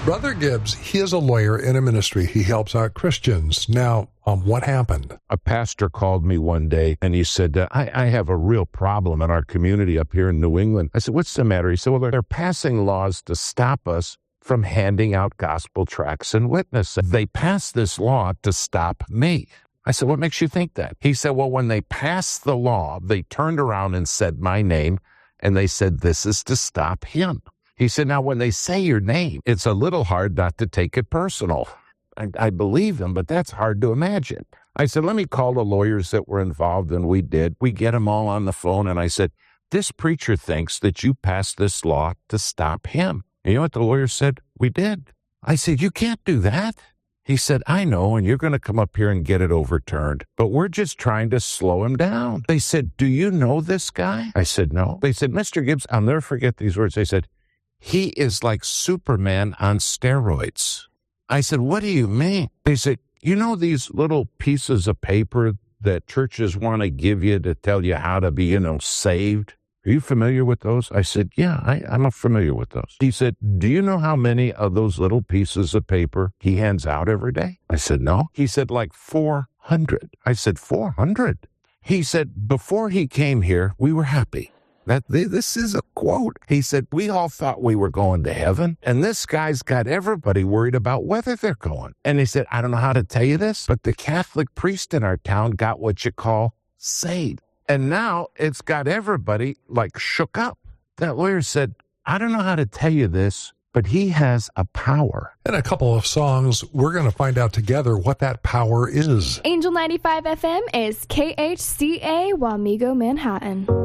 Brother Gibbs, he is a lawyer in a ministry. He helps out Christians. Now, what happened? A pastor called me one day and he said, I have a real problem in our community up here in New England. I said, what's the matter? He said, well, they're passing laws to stop us from handing out gospel tracts and witnesses. They passed this law to stop me. I said, what makes you think that? He said, well, when they passed the law, they turned around and said my name, and they said, this is to stop him. He said, now, when they say your name, it's a little hard not to take it personal. I believe him, but that's hard to imagine. I said, let me call the lawyers that were involved, and we did. We get them all on the phone, and I said, this preacher thinks that you passed this law to stop him. And you know what the lawyer said? We did. I said, you can't do that. He said, I know, and you're going to come up here and get it overturned, but we're just trying to slow him down. They said, do you know this guy? I said, no. They said, Mr. Gibbs, I'll never forget these words. They said, he is like Superman on steroids. I said, what do you mean? They said, you know these little pieces of paper that churches want to give you to tell you how to be, saved? Are you familiar with those? I said, yeah, I'm familiar with those. He said, do you know how many of those little pieces of paper he hands out every day? I said, no. He said, like 400. I said, 400? He said, before he came here, we were happy. This is a quote. He said, we all thought we were going to heaven, and this guy's got everybody worried about whether they're going. And he said, I don't know how to tell you this, but the Catholic priest in our town got what you call saved. And now it's got everybody shook up. That lawyer said, I don't know how to tell you this, but he has a power. In a couple of songs, we're going to find out together what that power is. Angel 95 FM is KHCA Wamego, Manhattan.